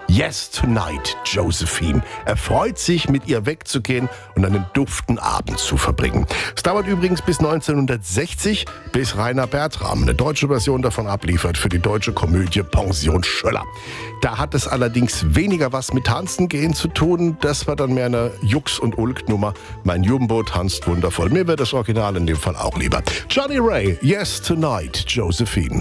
Yes Tonight, Josephine. Er freut sich, mit ihr wegzugehen und einen duftenden Abend zu verbringen. Es dauert übrigens bis 1960, bis Rainer Bertram eine deutsche Version davon abliefert für die deutsche Komödie Pension Schöller. Da hat es allerdings weniger was mit Tanzen gehen zu tun. Das war dann mehr eine Jux- und Ulk-Nummer. Mein Jumbo tanzt wundervoll. Mir wäre das Original in dem Fall auch lieber. Johnny Ray, Yes Tonight, Josephine.